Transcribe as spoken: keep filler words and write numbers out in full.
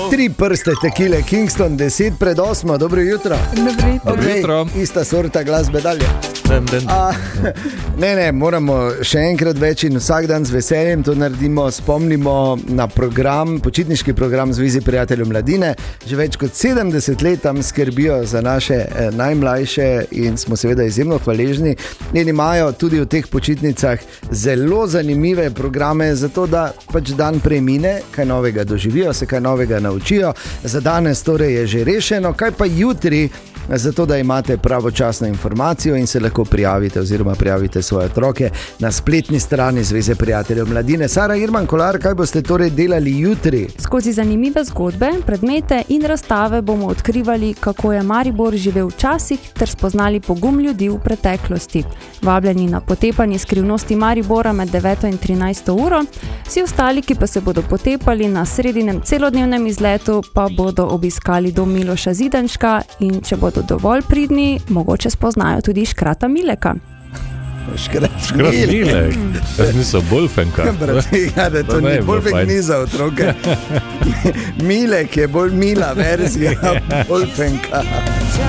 Tri prste tekile Kingston, deset pred osmo, dobro jutro. Dobro jutro. Okay, jutro. Ista sorta glasbe dalje. Den, den. A, ne, ne, moramo še enkrat več in vsak dan z veseljem to naredimo, spomnimo na program, počitniški program Zvezi prijateljev mladine. Že več kot sedemdeset let tam skrbijo za naše eh, najmlajše in smo seveda izjemno hvaležni. In imajo tudi v teh počitnicah zelo zanimive programe, zato da pač dan premine, kaj novega doživijo, se kaj novega naučijo. Za danes torej je že rešeno, kaj pa jutri, zato da imate pravočasno informacijo in se lahko prijavite oziroma prijavite svoje otroke na spletni strani Zveze prijateljev mladine. Sara Irman Kolar, kaj boste torej delali jutri? Skozi zanimive zgodbe, predmete in razstave bomo odkrivali, kako je Maribor živel včasih ter spoznali pogum ljudi v preteklosti. Vabljeni na potepanje skrivnosti Maribora med deveto in trinajsto uro. Vsi ostali, ki pa se bodo potepali na sredinem celodnevnem izletu, pa bodo obiskali dom Miloša Zidanška in če bodo dovolj pridni, mogoče spoznajo tudi Škrata Mileka. Škrat, Škrat Milek, jaz nisem Bolfenka. Ja, da to ni Bolfenk ni za otroke. Milek je bolj mila verzija Bolfenka.